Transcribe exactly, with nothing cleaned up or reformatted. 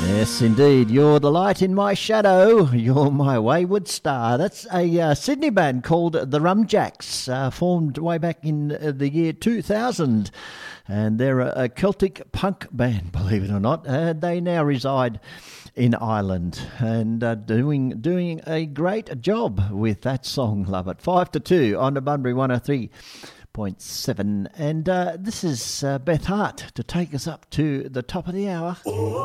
Yes, indeed. You're the light in my shadow. You're my wayward star. That's a uh, Sydney band called the Rumjacks, uh, formed way back in uh, the year two thousand. And they're a, a Celtic punk band, believe it or not. Uh, they now reside in Ireland and uh, doing doing a great job with that song, love it. Five to two on the Bunbury one oh three point seven. And uh, this is uh, Beth Hart to take us up to the top of the hour.